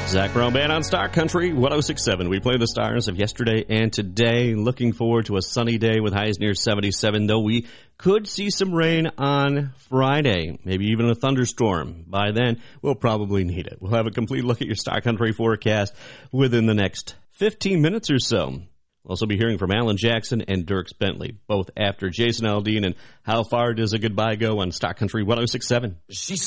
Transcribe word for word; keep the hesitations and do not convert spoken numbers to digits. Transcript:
Zach Brown Band on Star Country one oh six point seven. We play the stars of yesterday and today. Looking forward to a sunny day with highs near seventy-seven, though we could see some rain on Friday, maybe even a thunderstorm. By then, we'll probably need it. We'll have a complete look at your Star Country forecast within the next fifteen minutes or so. We'll also be hearing from Alan Jackson and Dierks Bentley, both after Jason Aldean and How Far Does a Goodbye Go on Star Country one oh six point seven. She